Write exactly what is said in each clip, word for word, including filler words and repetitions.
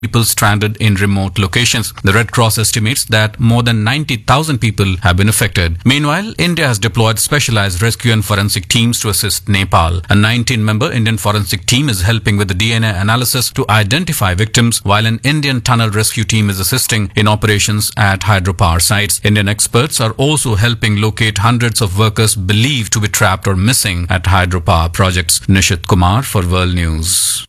people stranded in remote locations. The Red Cross estimates that more than ninety thousand people have been affected. Meanwhile, India has deployed specialized rescue and forensic teams to assist Nepal. A nineteen-member Indian forensic team is helping with the D N A analysis to identify victims, while an Indian tunnel rescue team is assisting in operations at hydropower sites. Indian experts are also helping locate hundreds of workers believed to be trapped or missing at hydropower projects. Nishit Kumar for World News.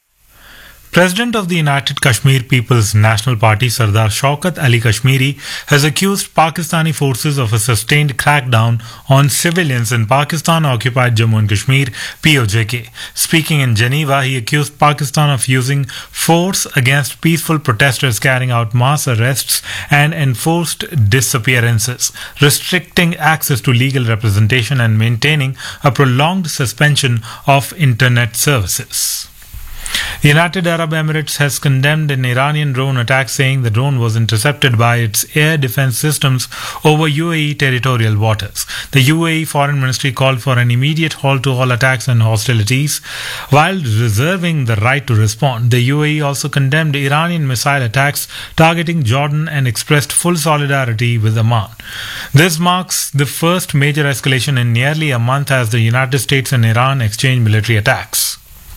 President of the United Kashmir People's National Party, Sardar Shaukat Ali Kashmiri, has accused Pakistani forces of a sustained crackdown on civilians in Pakistan-occupied Jammu and Kashmir, P O J K. Speaking in Geneva, he accused Pakistan of using force against peaceful protesters, carrying out mass arrests and enforced disappearances, restricting access to legal representation and maintaining a prolonged suspension of internet services. The United Arab Emirates has condemned an Iranian drone attack, saying the drone was intercepted by its air defense systems over U A E territorial waters. The U A E Foreign Ministry called for an immediate halt to all attacks and hostilities, while reserving the right to respond. The U A E also condemned Iranian missile attacks targeting Jordan and expressed full solidarity with Oman. This marks the first major escalation in nearly a month as the United States and Iran exchange military attacks.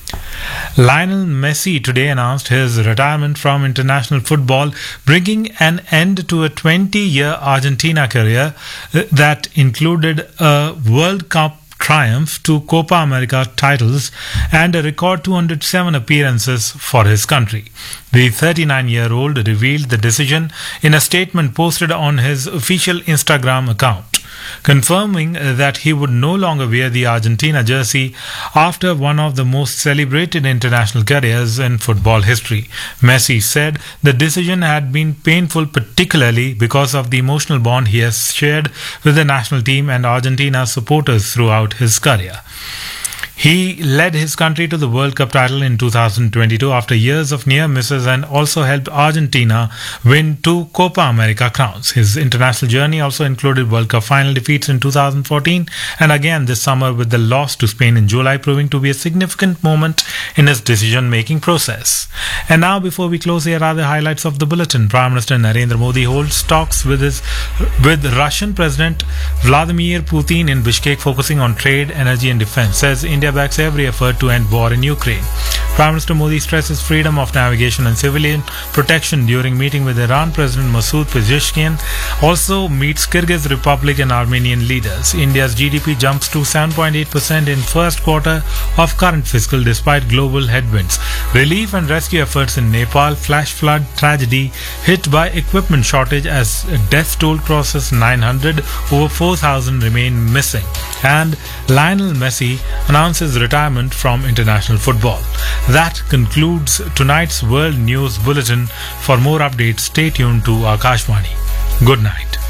Lionel Messi today announced his retirement from international football, bringing an end to a twenty-year Argentina career that included a World Cup triumph, two Copa America titles, and a record two hundred seven appearances for his country. The thirty-nine-year-old revealed the decision in a statement posted on his official Instagram account, confirming that he would no longer wear the Argentina jersey after one of the most celebrated international careers in football history. Messi said the decision had been painful, particularly because of the emotional bond he has shared with the national team and Argentina supporters throughout his career. He led his country to the World Cup title in two thousand twenty-two after years of near misses and also helped Argentina win two Copa America crowns. His international journey also included World Cup final defeats in two thousand fourteen and again this summer with the loss to Spain in July, proving to be a significant moment in his decision-making process. And now, before we close, here are the highlights of the bulletin. Prime Minister Narendra Modi holds talks with his with Russian President Vladimir Putin in Bishkek, focusing on trade, energy and defense. Says India backs every effort to end war in Ukraine. Prime Minister Modi stresses freedom of navigation and civilian protection during meeting with Iran President Masoud Pezeshkian. Also meets Kyrgyz Republic and Armenian leaders. India's G D P jumps to seven point eight percent in first quarter of current fiscal despite global headwinds. Relief and rescue efforts in Nepal. Flash flood tragedy hit by equipment shortage as death toll crosses nine hundred. Over four thousand remain missing. And Lionel Messi announces retirement from international football. That concludes tonight's World News Bulletin. For more updates, stay tuned to Akashvani. Good night.